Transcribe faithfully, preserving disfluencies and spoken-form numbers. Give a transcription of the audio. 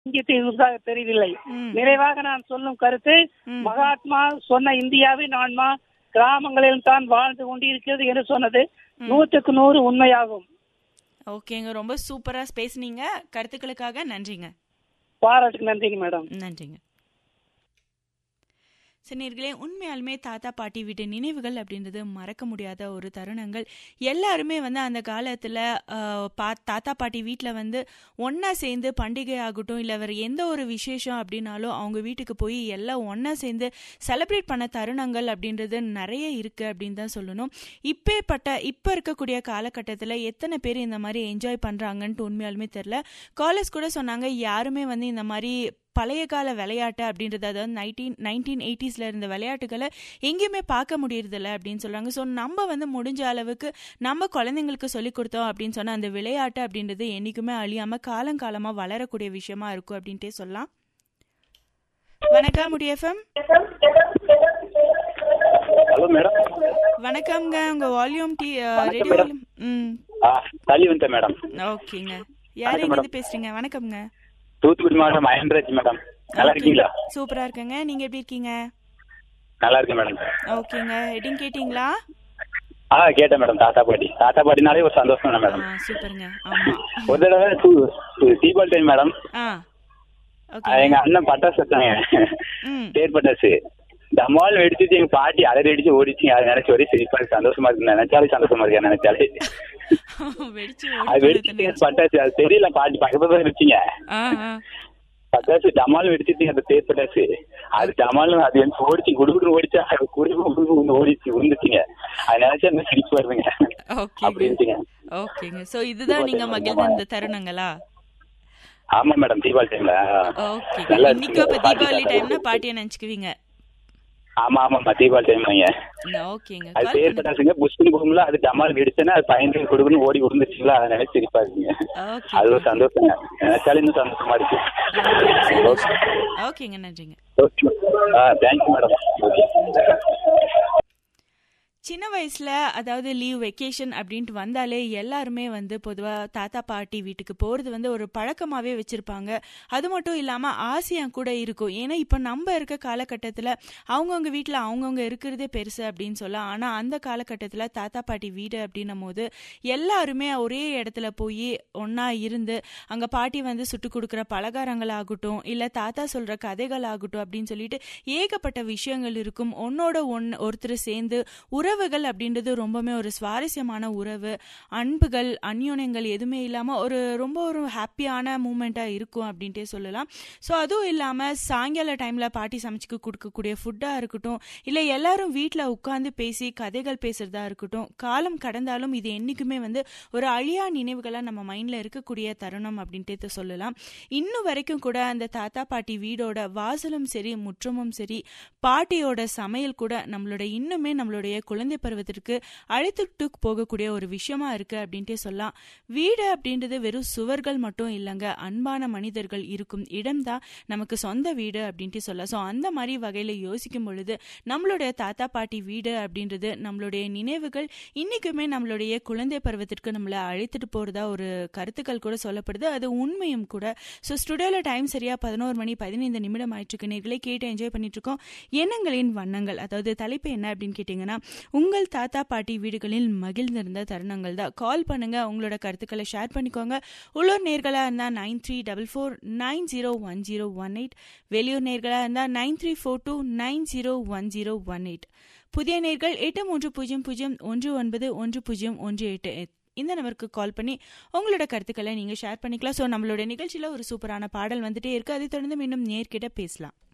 இங்கிட்டு இருந்ததாக தெரியவில்லை. ம். நிறைவாக நான் சொல்லும் கருத்து, ம். மகாத்மா சொன்ன இந்தியாவின் ஆன்மா கிராமங்களில் தான் வாழ்ந்து கொண்டிருக்கிறது என்று சொன்னது நூற்றுக்கு நூறு உண்மையாகும். ஓகேங்க, ரொம்ப சூப்பரா பேசுனீங்க. கருத்துக்களுக்காக நன்றிங்க. பாராட்டுக்கு நன்றிங்க மேடம். நன்றிங்க. சின்னர்களே, உண்மையாலுமே தாத்தா பாட்டி வீட்டு நினைவுகள் அப்படின்றது மறக்க முடியாத ஒரு தருணங்கள். எல்லாருமே வந்து அந்த காலத்தில் பா தாத்தா பாட்டி வீட்டில் வந்து ஒன்றா சேர்ந்து பண்டிகை ஆகட்டும், இல்லை வேறு எந்த ஒரு விசேஷம் அப்படின்னாலும் அவங்க வீட்டுக்கு போய் எல்லாம் ஒன்றா சேர்ந்து செலிப்ரேட் பண்ண தருணங்கள் அப்படின்றது நிறைய இருக்குது அப்படின்னு தான் சொல்லணும். இப்பேற்பட்ட இப்போ இருக்கக்கூடிய காலகட்டத்தில் எத்தனை பேர் இந்த மாதிரி என்ஜாய் பண்ணுறாங்கன்ட்டு உண்மையாலுமே தெரில. காலேஜ் கூட சொன்னாங்க, யாருமே வந்து இந்த மாதிரி பழைய கால விளையாட்டு அப்படின்றது, அதாவது நைன்டீன் நைன்டீன் எயிட்டிஸில் இருந்த விளையாட்டுகளை எங்கேயுமே பார்க்க முடியறதில்ல அப்படின்னு சொல்கிறாங்க. ஸோ நம்ம வந்து முடிஞ்ச அளவுக்கு நம்ம குழந்தைங்களுக்கு சொல்லிக் கொடுத்தோம் அப்படின்னு சொன்னால் அந்த விளையாட்டு அப்படின்றது என்றைக்குமே அழியாமல் காலங்காலமாக வளரக்கூடிய விஷயமா இருக்கும் அப்படின்ட்டே சொல்லலாம். வணக்கம் முடிஎஃப்எம். Hello madam. வணக்கம்ங்க. உங்கள் வால்யூம் டி ரேடியோ வால்யூம். ம் தள்ளி வந்துட்டேன் மேடம். ஓகேங்க. யார் எங்கேருந்து பேசுகிறீங்க? வணக்கம்ங்க. தூத்துக்குடி மாவட்டம் மகேந்திராஜ் மேடம். நல்லா இருக்கீங்களா? சூப்பரா இருக்கேங்க. நீங்க எப்படி இருக்கீங்க? நல்லா இருக்கேன் மேடம். ஓகேங்க. ஹெட்டிங் கேட்டிங்களா? ஆ கேட்டேன் மேடம். தாத்தா பாட்டி தாத்தா பாட்டினாலே ஒரு சந்தோஷம் தான் மேடம். சூப்பருங்க. ஆமா. ஒரு தடவை தீபாவளி டைம் மேடம், ஆ ஓகே, எங்க அண்ணன் பட்டாசு வச்சாங்க. ம் தேர் பட்டாசு தம்மால் வெடிச்சுட்டு எங்க பாட்டி அலறி அடிச்சு ஓடிச்சுங்க. அதை நினைச்சு ஒரே சிரிப்பா இருக்கு, சந்தோஷமா இருக்கு. நினைச்சாலே சந்தோஷமா இருக்கு நினைச்சாலே. வெடிச்சு அது வெடிச்சுட்டு பட்டாசு அது தெரியல, பாட்டி பக்கத்துல தான் வச்சுங்க. பட்டாசு டமால் வெடிச்சிட்டு அந்த தேர் பட்டாசு அது டமால் அது எனக்கு ஓடிச்சு, குடுகுடு ஓடிச்சா குடுகுடு ஓடிச்சு விழுந்துச்சுங்க. அது நினைச்சா என்ன சிரிப்பு வருதுங்க. அப்படின்ட்டுங்க. ஓகேங்க. சோ இதுதான் நீங்க மகிழ்ந்த இந்த தருணங்களா? ஆமா மேடம், தீபாவளி டைம்ல. ஓகே. இன்னைக்கு அப்ப தீபாவளி டைம்னா பாட்டியை நினைச்சுக்குவீங்க. ஆமா ஆமா, தீபாவளி டைம். ஓகேங்க. அது தேர் பட்டாசுங்க புஷ்புன்னு போகும்ல, அது டமால் வெடிச்சுன்னா அது பயந்து கொடுக்குன்னு ஓடி விழுந்துச்சுங்களா, அதை நினைச்சு சிரிப்பா இருக்குங்க. அது ஒரு சந்தோஷங்க, நினைச்சாலும் இன்னும் சந்தோஷமா இருக்கு. ஓகேங்க, நன்றிங்க. Thank you madam. சின்ன வயசில், அதாவது லீவ் வெக்கேஷன் அப்படின்ட்டு வந்தாலே எல்லாருமே வந்து பொதுவாக தாத்தா பாட்டி வீட்டுக்கு போகிறது வந்து ஒரு பழக்கமாகவே வச்சுருப்பாங்க. அது மட்டும் இல்லாமல் ஆசையாக கூட இருக்கும். ஏன்னா இப்போ நம்ம இருக்க காலகட்டத்தில் அவங்கவுங்க வீட்டில் அவங்கவுங்க இருக்கிறதே பெருசு அப்படின்னு சொல்லலாம். ஆனால் அந்த காலகட்டத்தில் தாத்தா பாட்டி வீடு அப்படின்னும் போது எல்லாருமே ஒரே இடத்துல போய் ஒன்றா இருந்து அங்கே பாட்டி வந்து சுட்டு கொடுக்குற பலகாரங்கள் ஆகட்டும், இல்லை தாத்தா சொல்கிற கதைகள் ஆகட்டும் அப்படின்னு சொல்லிட்டு ஏகப்பட்ட விஷயங்கள் இருக்கும். ஒன்னோட ஒன் ஒருத்தர் சேர்ந்து உறவுகள் அப்படின்றது ரொம்பவே ஒரு சுவாரஸ்யமான உறவு, அன்புகள், அந்யோன்யங்கள் எதுவுமே இல்லாமல் ஒரு ரொம்ப ஒரு ஹாப்பியான மூமெண்ட்டாக இருக்கும் அப்படின்ட்டே சொல்லலாம். ஸோ அதுவும் இல்லாமல் சாயங்கால டைமில் பாட்டி சமைச்சு கொடுக்கக்கூடிய ஃபுட்டாக இருக்கட்டும், இல்லை எல்லாரும் வீட்டில் உட்காந்து பேசி கதைகள் பேசுகிறதா இருக்கட்டும், காலம் கடந்தாலும் இது என்றைக்குமே வந்து ஒரு அழியா நினைவுகளாக நம்ம மைண்டில் இருக்கக்கூடிய தருணம் அப்படின்ட்டு சொல்லலாம். இன்னும் வரைக்கும் கூட அந்த தாத்தா பாட்டி வீடோட வாசலும் சரி முற்றமும் சரி, பாட்டியோட சமையல் கூட நம்மளோட இன்னுமே நம்மளுடைய குழந்தை பருவத்திற்கு அழைத்துட்டு போகக்கூடிய ஒரு விஷயமா இருக்கு அப்படின்ட்டே சொல்லலாம். வீடு அப்படின்றது வெறும் சுவர்கள் மட்டும் இல்லைங்க, அன்பான மனிதர்கள் இருக்கும் இடம்தான் நமக்கு சொந்த வீடு அப்படின்ட்டு சொல்லலாம். ஸோ அந்த மாதிரி வகையில் யோசிக்கும் பொழுது நம்மளுடைய தாத்தா பாட்டி வீடு அப்படின்றது நம்மளுடைய நினைவுகள் இன்னைக்குமே நம்மளுடைய குழந்தை பருவத்திற்கு நம்மளை அழைத்துட்டு போறதா ஒரு கருத்துக்கள் கூட சொல்லப்படுது. அது உண்மையும் கூட. ஸோ ஸ்டுடியோல டைம் சரியா பதினோரு மணி பதினைந்து நிமிடம் ஆயிட்டு நேர்களை கேட்டு என்ஜாய் பண்ணிட்டு இருக்கோம். எண்ணங்களின் வண்ணங்கள். அதாவது தலைப்பு என்ன அப்படின்னு கேட்டீங்கன்னா, உங்கள் தாத்தா பாட்டி வீடுகளில் மகிழ்ந்திருந்த தருணங்கள் தான். கால் பண்ணுங்க, உங்களோட கருத்துக்களை ஷேர் பண்ணிக்கோங்க. உள்ளூர் நேர்களா இருந்தா nine three double four nine zero one zero one eight வெளியூர் நேர்களா இருந்தா nine three four two nine zero one zero one eight புதிய நேர்கள் எட்டு மூன்று பூஜ்ஜியம் பூஜ்ஜியம் ஒன்று ஒன்பது ஒன்று பூஜ்ஜியம் ஒன்று எட்டு இந்த நம்பருக்கு கால் பண்ணி உங்களோட கருத்துக்களை நீங்க ஷேர் பண்ணிக்கலாம். ஸோ நம்மளோட நிகழ்ச்சியில ஒரு சூப்பரான பாடல் வந்துட்டே இருக்கு. அதை தொடர்ந்து மீண்டும் நேர்கிட்ட பேசலாம்.